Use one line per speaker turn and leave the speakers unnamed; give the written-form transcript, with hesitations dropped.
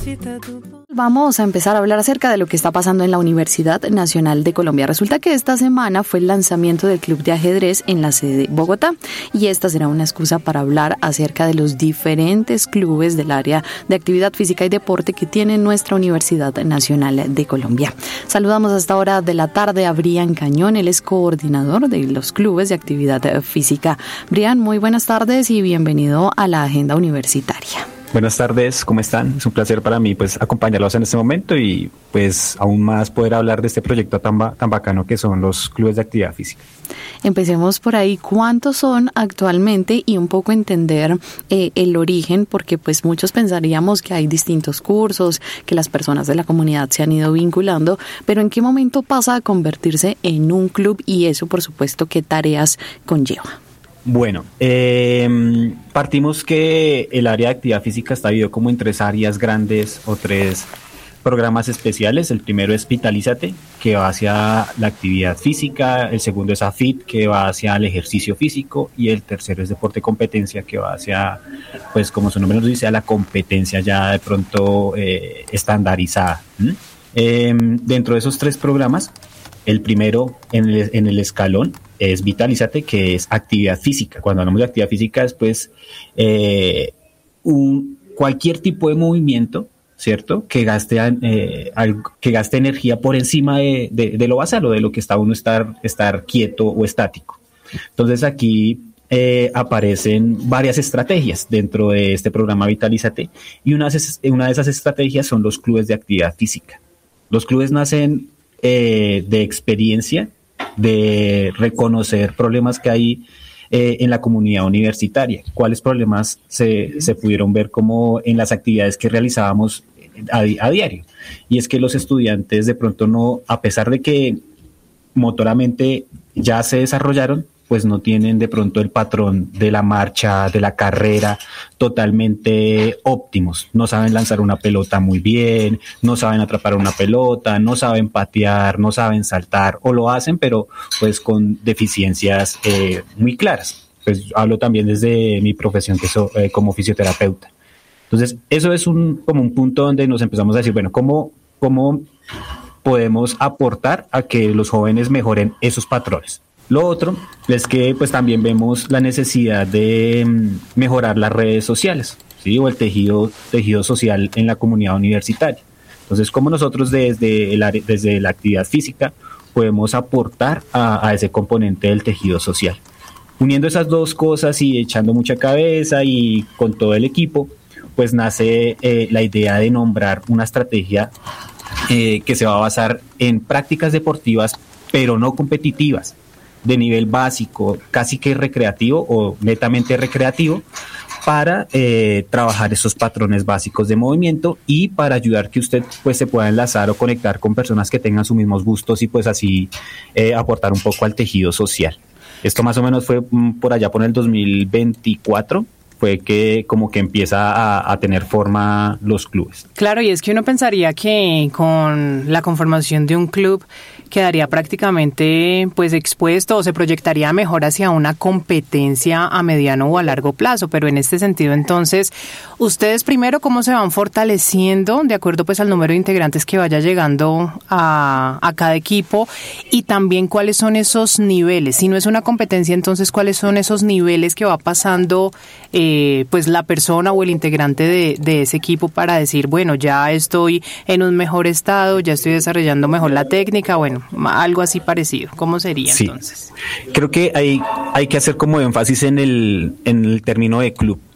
Vamos a empezar a hablar acerca de lo que está pasando en la Universidad Nacional de Colombia. Resulta que esta semana fue el lanzamiento del Club de Ajedrez en la sede Bogotá y esta será una excusa para hablar acerca de los diferentes clubes del área de actividad física y deporte que tiene nuestra Universidad Nacional de Colombia. Saludamos a esta hora de la tarde a Brian Cañón, él es coordinador de los clubes de actividad física. Brian, muy buenas tardes y bienvenido a la Agenda Universitaria.
Buenas tardes, ¿cómo están? Es un placer para mí pues acompañarlos en este momento y pues aún más poder hablar de este proyecto tan bacano que son los clubes de actividad física.
Empecemos por ahí, ¿cuántos son actualmente? Y un poco entender el origen, porque pues muchos pensaríamos que hay distintos cursos, que las personas de la comunidad se han ido vinculando, pero ¿en qué momento pasa a convertirse en un club? Y eso, por supuesto, ¿qué tareas conlleva?
Bueno, partimos que el área de actividad física está dividido como en tres áreas grandes o tres programas especiales. El primero es Vitalízate, que va hacia la actividad física. El segundo es AFIT, que va hacia el ejercicio físico. Y el tercero es Deporte Competencia, que va hacia, pues como su nombre nos dice, a la competencia ya de pronto estandarizada. Dentro de esos tres programas, el primero en el escalón es Vitalízate, que es actividad física. Cuando hablamos de actividad física es pues cualquier tipo de movimiento, ¿cierto? Que gaste energía por encima de lo basal o de lo que está uno estar quieto o estático. Entonces aquí aparecen varias estrategias dentro de este programa Vitalízate y una de esas estrategias son los clubes de actividad física. Los clubes nacen de experiencia, de reconocer problemas que hay en la comunidad universitaria. ¿Cuáles problemas se pudieron ver como en las actividades que realizábamos a diario? Y es que los estudiantes de pronto no, a pesar de que motoramente ya se desarrollaron, pues no tienen de pronto el patrón de la marcha, de la carrera totalmente óptimos. No saben lanzar una pelota muy bien, no saben atrapar una pelota, no saben patear, no saben saltar, o lo hacen, pero pues con deficiencias muy claras. Pues hablo también desde mi profesión que soy como fisioterapeuta. Entonces, eso es como un punto donde nos empezamos a decir, bueno, ¿cómo podemos aportar a que los jóvenes mejoren esos patrones? Lo otro es que pues también vemos la necesidad de mejorar las redes sociales, ¿sí? O el tejido social en la comunidad universitaria. Entonces, ¿cómo nosotros desde la actividad física podemos aportar a ese componente del tejido social? Uniendo esas dos cosas y echando mucha cabeza y con todo el equipo, pues nace la idea de nombrar una estrategia que se va a basar en prácticas deportivas, pero no competitivas, de nivel básico, casi que recreativo o netamente recreativo, para trabajar esos patrones básicos de movimiento y para ayudar que usted pues se pueda enlazar o conectar con personas que tengan sus mismos gustos y pues así aportar un poco al tejido social. Esto más o menos fue por allá por el 2024, fue que como que empieza a tener forma los clubes.
Claro, y es que uno pensaría que con la conformación de un club quedaría prácticamente pues expuesto o se proyectaría mejor hacia una competencia a mediano o a largo plazo, pero en este sentido entonces, ustedes primero cómo se van fortaleciendo de acuerdo pues al número de integrantes que vaya llegando a cada equipo y también cuáles son esos niveles, si no es una competencia entonces cuáles son esos niveles que va pasando pues la persona o el integrante de ese equipo para decir, bueno, ya estoy en un mejor estado, ya estoy desarrollando mejor la técnica, bueno, algo así parecido. ¿Cómo sería entonces?
Creo que hay que hacer como énfasis en el término de club,